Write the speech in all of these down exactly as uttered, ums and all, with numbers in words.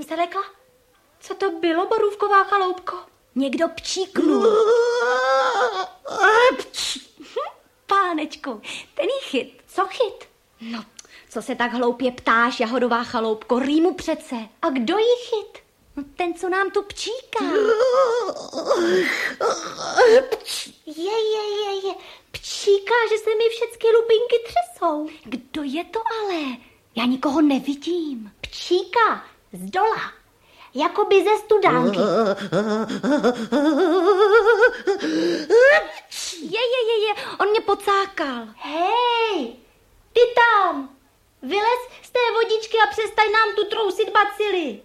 se lekla? Co to bylo, borůvková chaloupko? Někdo pčíknul. Pánečku, ten jí chyt. Co chyt? No, co se tak hloupě ptáš, jahodová chaloupko, rýmu přece. A kdo jí chyt? No, ten, co nám tu pčíká. Je, je, je, je. Pčíká, že se mi všecky lupinky třesou. Kdo je to ale? Já nikoho nevidím. Pčíká, z dola. Jakoby ze studánky. Je, je, je, je, on mě pocákal. Hej, ty tam, vylez z té vodičky a přestaň nám tu trousit bacily.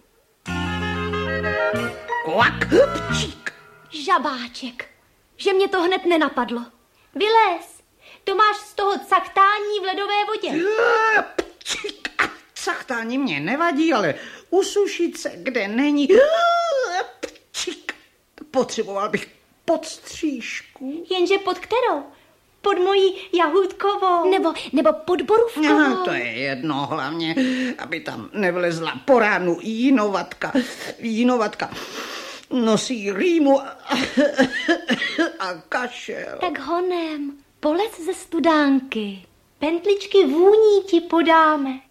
Kvak, pčík. Žabáček, že mě to hned nenapadlo. Vylez, to máš z toho caktání v ledové vodě. Pčík, caktání mě nevadí, ale usušit se, kde není. Pčík, potřeboval bych podstřížku. Jenže pod kterou? Pod mojí jahůdkovou. Nebo, nebo pod borůvkovou. Aha, to je jedno, hlavně, aby tam nevlezla po ránu jinovatka. Jinovatka nosí rýmu a, a kašel. Tak honem, polez ze studánky. Pentličky vůní ti podáme.